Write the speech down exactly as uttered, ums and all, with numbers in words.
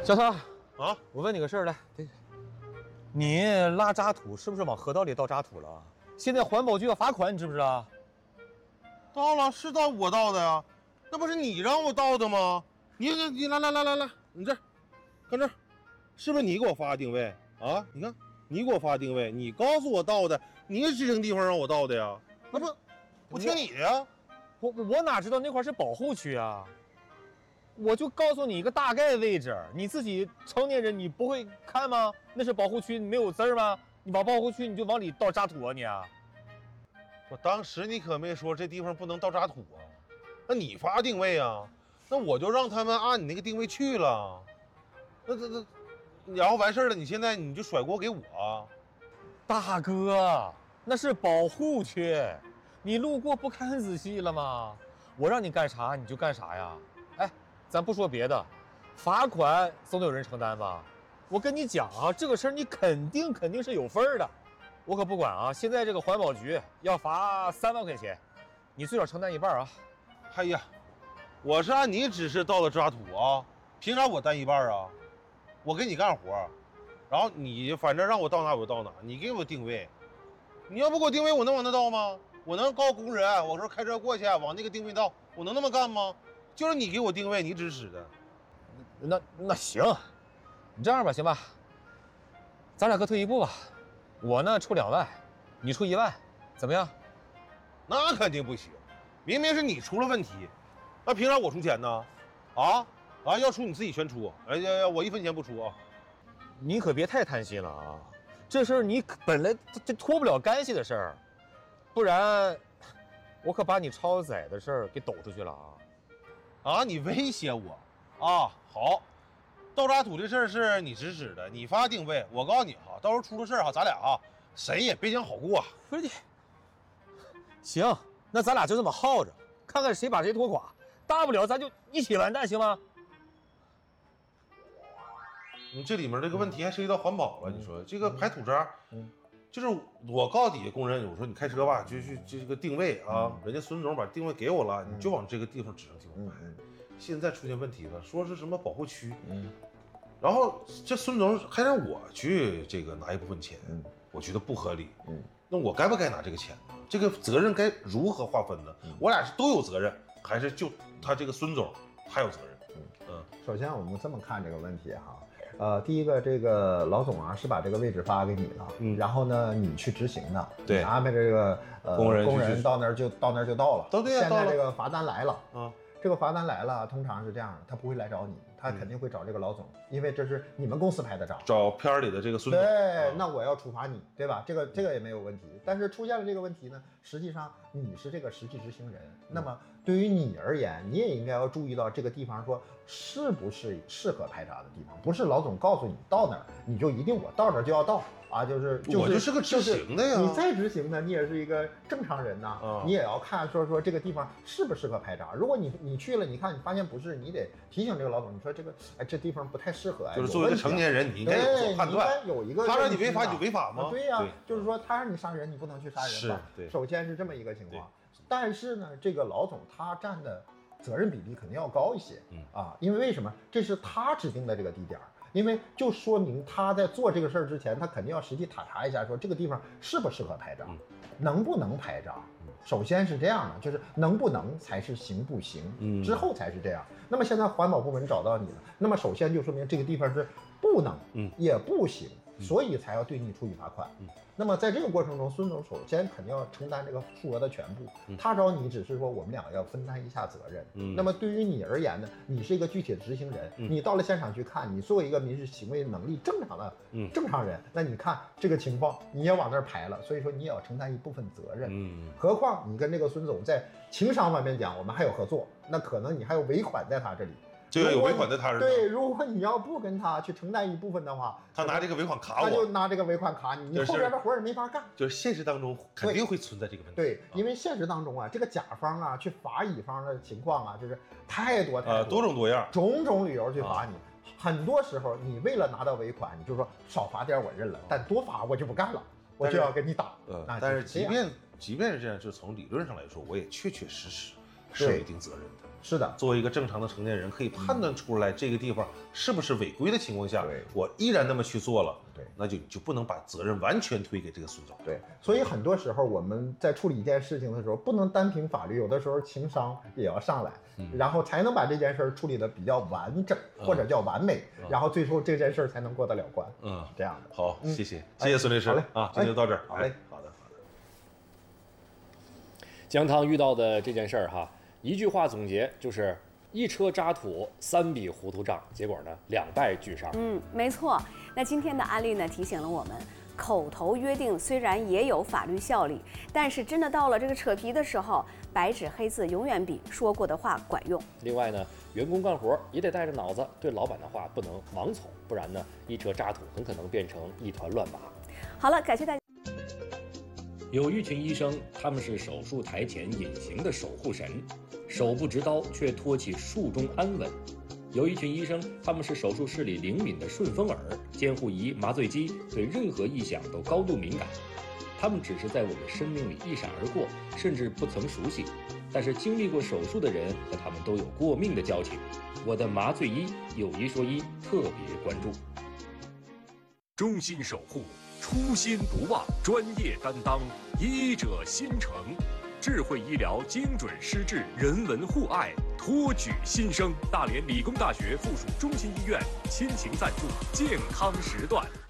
小涛啊， 我问你个事儿来，你拉渣土是不是往河道里倒渣土了？现在环保局要罚款，你知不知道？ 倒了，是倒我倒的呀，那不是你让我倒的吗？你你你来来来来来，你这儿，看这儿，是不是你给我发的定位啊？你看，你给我发定位，你告诉我倒的，你指定地方让我倒的呀，那不，我听你的呀。 我我哪知道那块是保护区啊？我就告诉你一个大概位置，你自己成年人你不会看吗？那是保护区，没有字儿吗？你往保护区你就往里倒渣土啊你啊！ 我当时你可没说这地方不能倒渣土啊，那你发定位啊，那我就让他们按你那个定位去了，那这这，然后完事儿了，你现在你就甩锅给我啊？ 大哥，那是保护区，你路过不看仔细了吗？我让你干啥你就干啥呀？哎，咱不说别的，罚款总得有人承担吧？我跟你讲啊，这个事儿你肯定肯定是有份儿的，我可不管啊！现在这个环保局要罚三万块钱，你最少承担一半啊！ 哎呀，我是按你指示倒的渣土啊，凭啥我担一半啊？我给你干活，然后你反正让我到哪我就到哪，你给我定位，你要不给我定位，我能往那倒吗？我能告工人，我说开车过去往那个定位倒，我能那么干吗？就是你给我定位，你指使的。 那那行，你这样吧，行吧，咱俩各退一步吧，我呢出两万，你出一万，怎么样？ 那肯定不行，明明是你出了问题，那凭啥我出钱呢？啊啊，要出你自己全出，哎呀呀，我一分钱不出啊！ 你可别太贪心了啊，这事儿你本来这脱不了干系的事儿，不然我可把你超载的事儿给抖出去了啊！ 啊，你威胁我啊？好，倒渣土这事儿是你指使的，你发定位，我告诉你哈，到时候出了事儿哈，咱俩啊谁也别想好过。 不是你，行，那咱俩就这么耗着，看看谁把谁拖垮，大不了咱就一起完蛋，行吗？ 你这里面这个问题还涉及到环保了，你说这个排土渣，嗯，就是我告底下工人，我说你开车吧，就去这个定位啊，人家孙总把定位给我了，你就往这个地方指定地方排。现在出现问题了，说是什么保护区，嗯，然后这孙总还让我去这个拿一部分钱，嗯，我觉得不合理，嗯，那我该不该拿这个钱呢？这个责任该如何划分呢？我俩是都有责任，还是就他这个孙总他有责任？嗯嗯， 首先我们这么看这个问题哈。呃，第一个，这个老总啊是把这个位置发给你了，嗯，然后呢，你去执行的， 对， 你安排这个呃工人工人到那儿就到那儿就到了， 都对呀， 现在这个罚单来了， 啊， 这个罚单来了，通常是这样的，他不会来找你，他肯定会找这个老总，嗯、因为这是你们公司排的账， 找片里的这个孙总， 对，啊、那我要处罚你，对吧？这个这个也没有问题，但是出现了这个问题呢，实际上你是这个实际执行人，嗯、那么对于你而言，你也应该要注意到这个地方说是不是适合排查的地方，不是老总告诉你到哪儿你就一定我到这儿就要到啊，就是就是我就是个执行的呀， 你再执行呢，你也是一个正常人呐，啊、你也要看说说这个地方适不适合排查。如果你你去了，你看你发现不是，你得提醒这个老总，你说这个哎这地方不太适合， 就是作为一个成年人，你应该有所判断， 有一个他让你违法你就违法吗？ 啊、对呀、啊，就是说他让你杀人，你不能去杀人吧？ 对， 首先是这么一个情况。但是呢，这个老总他占的责任比例肯定要高一些，嗯啊，因为为什么？这是他指定的这个地点，因为就说明他在做这个事儿之前，他肯定要实际塔查一下，说这个地方适不适合排查，嗯、能不能排查。首先是这样的，就是能不能才是行不行，嗯，之后才是这样。那么现在环保部门找到你了，那么首先就说明这个地方是不能，嗯，也不行。所以才要对你处以罚款。嗯，那么在这个过程中，孙总首先肯定要承担这个数额的全部。嗯、他找你只是说我们两个要分担一下责任。嗯，那么对于你而言呢，你是一个具体的执行人，嗯、你到了现场去看，你作为一个民事行为能力正常的正常人，嗯、那你看这个情况，你也往那儿排了，所以说你也要承担一部分责任。嗯，何况你跟这个孙总在情商方面讲，我们还有合作，那可能你还有尾款在他这里。 这个有尾款在他这儿。 对，如果你要不跟他去承担一部分的话， 他拿这个尾款卡我， 他就拿这个尾款卡你，你后边的活儿也没法干。 就是现实当中肯定会存在这个问题。 对，因为现实当中啊，这个甲方啊去罚乙方的情况啊，就是太多太多， 呃，多种多样， 种种理由去罚你。很多时候你为了拿到尾款，你就说少罚点我认了，但多罚我就不干了，我就要跟你打。 呃，但是即便即便是这样，就从理论上来说，我也确确实实是有一定责任的。 是的， 作为一个正常的成年人，可以判断出来这个地方是不是违规的情况下， 对我依然那么去做了， 对， 那就就不能把责任完全推给这个孙总。 对，所以很多时候我们在处理一件事情的时候，不能单凭法律，有的时候情商也要上来， 嗯、 然后才能把这件事儿处理的比较完整、 嗯、 或者叫完美， 嗯、 然后最后这件事儿才能过得了关。 嗯， 是这样的。 好， 嗯、 谢谢，谢谢孙律师。 好嘞， 啊，今天就到这儿。 好嘞， 好的，好的。 姜汤遇到的这件事儿哈，一句话总结就是。一车渣土，三笔糊涂账，结果呢，两败俱伤。 嗯，没错。那今天的案例呢，提醒了我们，口头约定虽然也有法律效力，但是真的到了这个扯皮的时候，白纸黑字永远比说过的话管用。 另外呢，员工干活也得带着脑子，对老板的话不能盲从，不然呢，一车渣土很可能变成一团乱麻。 好了，感谢大家。 有一群医生，他们是手术台前隐形的守护神，手不执刀却托起术中安稳；有一群医生，他们是手术室里灵敏的顺风耳，监护仪、麻醉机对任何异响都高度敏感。他们只是在我们生命里一闪而过，甚至不曾熟悉，但是经历过手术的人和他们都有过命的交情。我的麻醉医有一说一，特别关注。 衷心守护，初心不忘，专业担当，医者心诚，智慧医疗，精准施治，人文互爱，托举新生。大连理工大学附属中心医院亲情赞助健康时段。